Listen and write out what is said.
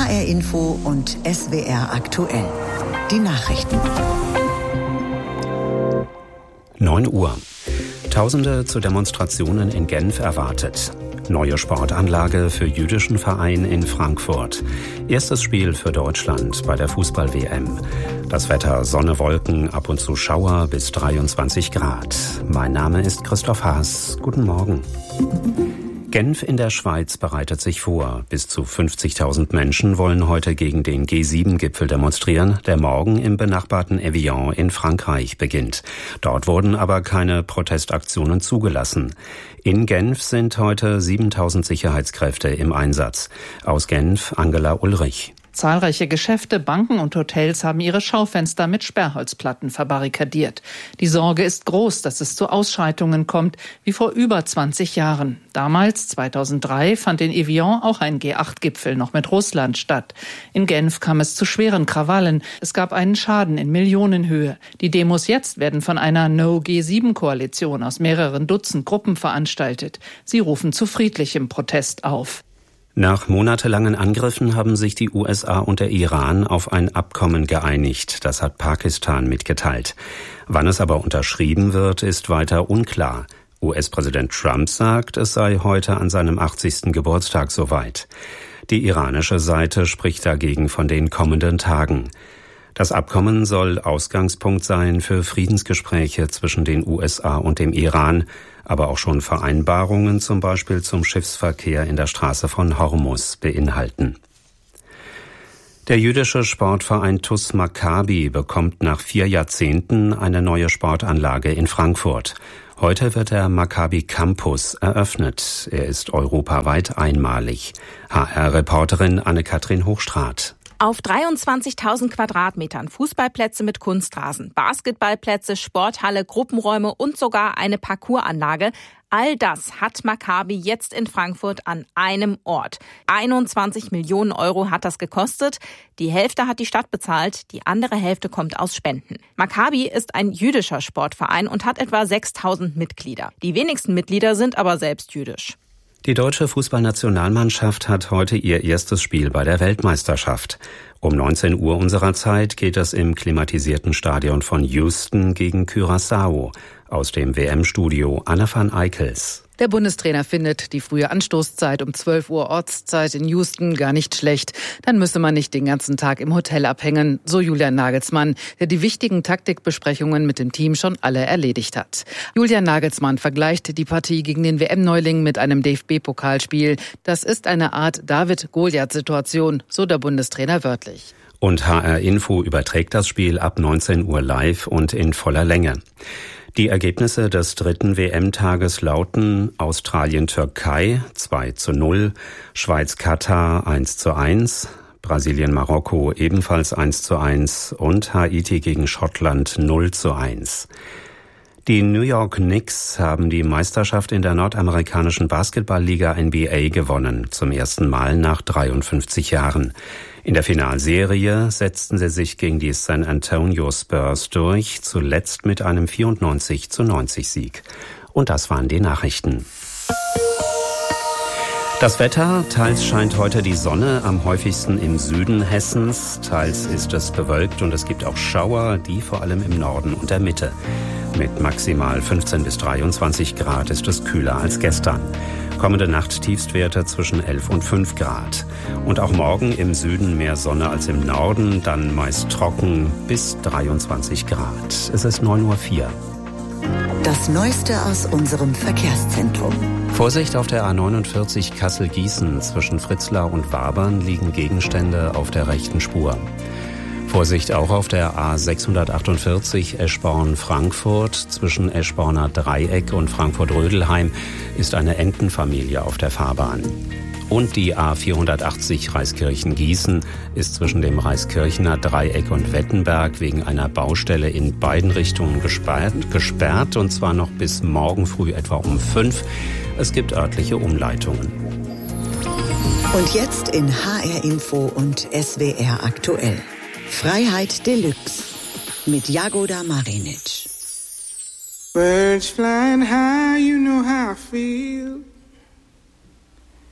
HR Info und SWR aktuell. Die Nachrichten. 9 Uhr. Tausende zu Demonstrationen in Genf erwartet. Neue Sportanlage für jüdischen Verein in Frankfurt. Erstes Spiel für Deutschland bei der Fußball-WM. Das Wetter: Sonne, Wolken, ab und zu Schauer bis 23 Grad. Mein Name ist Christoph Haas. Guten Morgen. Genf in der Schweiz bereitet sich vor. Bis zu 50.000 Menschen wollen heute gegen den G7-Gipfel demonstrieren, der morgen im benachbarten Evian in Frankreich beginnt. Dort wurden aber keine Protestaktionen zugelassen. In Genf sind heute 7.000 Sicherheitskräfte im Einsatz. Aus Genf Angela Ulrich. Zahlreiche Geschäfte, Banken und Hotels haben ihre Schaufenster mit Sperrholzplatten verbarrikadiert. Die Sorge ist groß, dass es zu Ausschreitungen kommt, wie vor über 20 Jahren. Damals, 2003, fand in Evian auch ein G8-Gipfel noch mit Russland statt. In Genf kam es zu schweren Krawallen. Es gab einen Schaden in Millionenhöhe. Die Demos jetzt werden von einer No-G7-Koalition aus mehreren Dutzend Gruppen veranstaltet. Sie rufen zu friedlichem Protest auf. Nach monatelangen Angriffen haben sich die USA und der Iran auf ein Abkommen geeinigt. Das hat Pakistan mitgeteilt. Wann es aber unterschrieben wird, ist weiter unklar. US-Präsident Trump sagt, es sei heute an seinem 80. Geburtstag soweit. Die iranische Seite spricht dagegen von den kommenden Tagen. Das Abkommen soll Ausgangspunkt sein für Friedensgespräche zwischen den USA und dem Iran, aber auch schon Vereinbarungen zum Beispiel zum Schiffsverkehr in der Straße von Hormuz beinhalten. Der jüdische Sportverein TuS Maccabi bekommt nach 4 Jahrzehnten eine neue Sportanlage in Frankfurt. Heute wird der Maccabi Campus eröffnet. Er ist europaweit einmalig. HR-Reporterin Anne-Kathrin Hochstraat. Auf 23.000 Quadratmetern Fußballplätze mit Kunstrasen, Basketballplätze, Sporthalle, Gruppenräume und sogar eine Parcoursanlage. All das hat Maccabi jetzt in Frankfurt an einem Ort. 21 Millionen Euro hat das gekostet. Die Hälfte hat die Stadt bezahlt, die andere Hälfte kommt aus Spenden. Maccabi ist ein jüdischer Sportverein und hat etwa 6.000 Mitglieder. Die wenigsten Mitglieder sind aber selbst jüdisch. Die deutsche Fußballnationalmannschaft hat heute ihr erstes Spiel bei der Weltmeisterschaft. Um 19 Uhr unserer Zeit geht es im klimatisierten Stadion von Houston gegen Curaçao. Aus dem WM-Studio Anne van Eickels. Der Bundestrainer findet die frühe Anstoßzeit um 12 Uhr Ortszeit in Houston gar nicht schlecht. Dann müsse man nicht den ganzen Tag im Hotel abhängen, so Julian Nagelsmann, der die wichtigen Taktikbesprechungen mit dem Team schon alle erledigt hat. Julian Nagelsmann vergleicht die Partie gegen den WM-Neuling mit einem DFB-Pokalspiel. Das ist eine Art David-Goliath-Situation, so der Bundestrainer wörtlich. Und HR Info überträgt das Spiel ab 19 Uhr live und in voller Länge. Die Ergebnisse des 3. WM-Tages lauten: Australien-Türkei 2:0, Schweiz-Katar 1:1, Brasilien-Marokko ebenfalls 1:1 und Haiti gegen Schottland 0:1. Die New York Knicks haben die Meisterschaft in der nordamerikanischen Basketballliga NBA gewonnen, zum ersten Mal nach 53 Jahren. In der Finalserie setzten sie sich gegen die San Antonio Spurs durch, zuletzt mit einem 94:90 Sieg. Und das waren die Nachrichten. Das Wetter: Teils scheint heute die Sonne, am häufigsten im Süden Hessens. Teils ist es bewölkt und es gibt auch Schauer, die vor allem im Norden und der Mitte. Mit maximal 15 bis 23 Grad ist es kühler als gestern. Kommende Nacht Tiefstwerte zwischen 11 und 5 Grad. Und auch morgen im Süden mehr Sonne als im Norden, dann meist trocken bis 23 Grad. Es ist 9:04 Uhr. Das Neueste aus unserem Verkehrszentrum. Vorsicht auf der A49 Kassel-Gießen. Zwischen Fritzlar und Wabern liegen Gegenstände auf der rechten Spur. Vorsicht auch auf der A648 Eschborn-Frankfurt. Zwischen Eschborner Dreieck und Frankfurt-Rödelheim ist eine Entenfamilie auf der Fahrbahn. Und die A480 Reiskirchen-Gießen ist zwischen dem Reiskirchener Dreieck und Wettenberg wegen einer Baustelle in beiden Richtungen gesperrt, und zwar noch bis morgen früh etwa um 5. Es gibt örtliche Umleitungen. Und jetzt in HR Info und SWR aktuell. Freiheit Deluxe mit Jagoda Marinic. Birds flying high, you know how I feel.